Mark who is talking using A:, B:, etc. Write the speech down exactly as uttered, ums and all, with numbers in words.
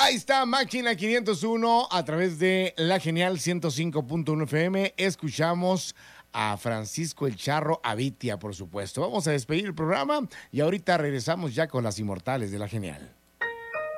A: Ahí está, Máquina quinientos uno, a través de la Genial ciento cinco punto uno F M. Escuchamos a Francisco El Charro Avitia, por supuesto. Vamos a despedir el programa y ahorita regresamos ya con las inmortales de la Genial.